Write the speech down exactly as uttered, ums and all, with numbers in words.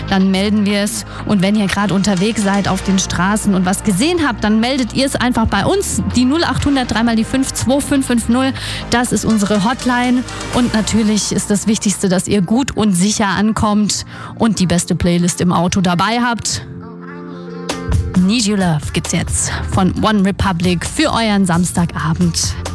dann melden wir es. Und wenn ihr gerade unterwegs seid auf den Straßen und was gesehen habt, dann meldet ihr es einfach bei uns. Die null acht hundert drei mal die fünf zwei fünf fünf null, das ist unsere Hotline. Und natürlich ist das Wichtigste, dass ihr gut und sicher ankommt und die beste Playlist im Auto dabei habt. Need You Love gibt's jetzt von One Republic für euren Samstagabend.